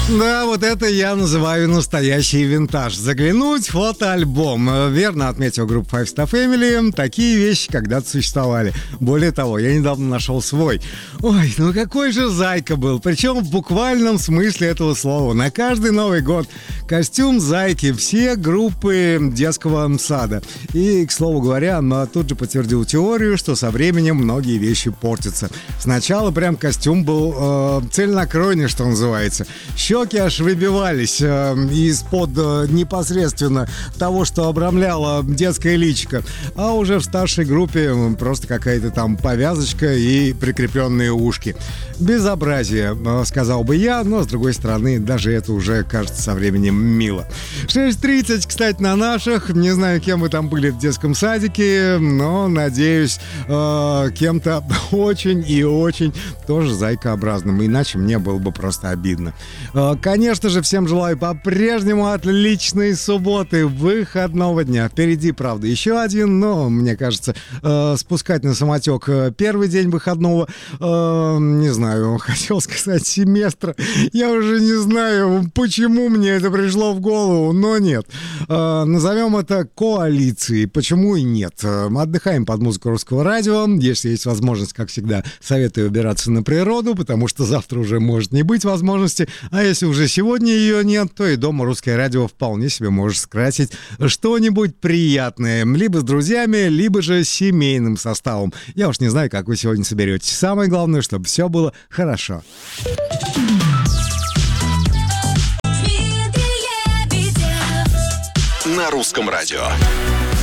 Да, вот это я называю настоящий винтаж. Заглянуть в фотоальбом. Верно отметил группа Five Star Family. Такие вещи когда-то существовали. Более того, я недавно нашел свой. Ой, ну какой же зайка был. Причем в буквальном смысле этого слова. На каждый Новый год костюм зайки. Все группы детского сада. И, к слову говоря, тут же подтвердил теорию, что со временем многие вещи портятся. Сначала прям костюм был цельнокройный, что называется. Щеки аж выбивались из-под непосредственно того, что обрамляло детское личико. А уже в старшей группе просто какая-то там повязочка и прикрепленные ушки. Безобразие, сказал бы я, но, с другой стороны, даже это уже кажется со временем мило. 6:30, кстати, на наших. Не знаю, кем вы там были в детском садике, но, надеюсь, кем-то очень и очень тоже зайкообразным. Иначе мне было бы просто обидно. Конечно же, всем желаю по-прежнему отличной субботы, выходного дня. Впереди, правда, еще один, но, мне кажется, спускать на самотек первый день выходного, не знаю, хотел сказать семестра. Я уже не знаю, почему мне это пришло в голову, но нет. Назовем это коалицией. Почему и нет? Мы отдыхаем под музыку русского радио. Если есть возможность, как всегда, советую убираться на природу, потому что завтра уже может не быть возможности. А если уже сегодня ее нет, то и дома русское радио вполне себе может скрасить что-нибудь приятное. Либо с друзьями, либо же с семейным составом. Я уж не знаю, как вы сегодня соберетесь. Самое главное, чтобы все было хорошо. На русском радио.